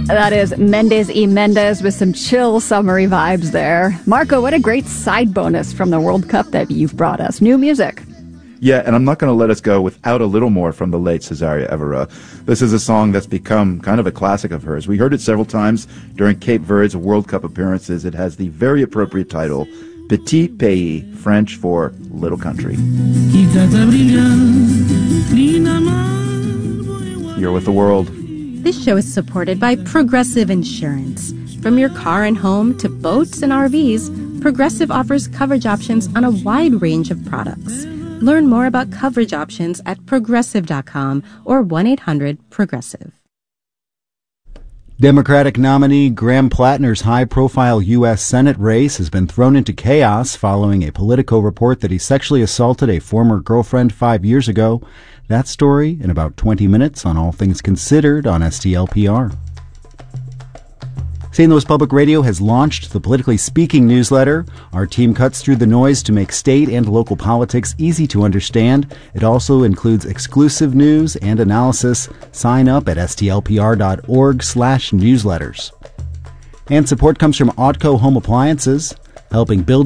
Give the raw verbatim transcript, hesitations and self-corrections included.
That is Mendes y Mendes with some chill summery vibes there. Marco, what a great side bonus from the World Cup that you've brought us. New music. Yeah, and I'm not going to let us go without a little more from the late Cesaria Evora. This is a song that's become kind of a classic of hers. We heard it several times during Cape Verde's World Cup appearances. It has the very appropriate title, Petit Pays, French for Little Country. You're with The World. This show is supported by Progressive Insurance. From your car and home to boats and R Vs, Progressive offers coverage options on a wide range of products. Learn more about coverage options at progressive dot com or one eight hundred progressive. Democratic nominee Graham Plattner's high-profile U S Senate race has been thrown into chaos following a Politico report that he sexually assaulted a former girlfriend five years ago. That story in about twenty minutes on All Things Considered on S T L P R. Saint Louis Public Radio has launched the Politically Speaking newsletter. Our team cuts through the noise to make state and local politics easy to understand. It also includes exclusive news and analysis. Sign up at stlpr.org slash newsletters. And support comes from Audco Home Appliances, helping build